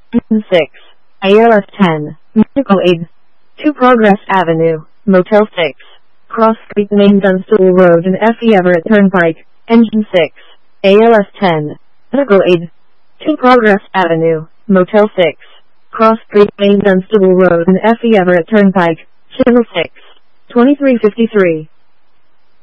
Engine 6. ALS 10. Medical aid. 2 Progress Avenue, Motel 6. Cross Street Main Dunstable Road and F.E. Everett Turnpike. Engine 6. ALS 10. Medical aid. 2 Progress Avenue, Motel 6. Cross Street Main Dunstable Road and F.E. Everett Turnpike. Channel 6. 2353.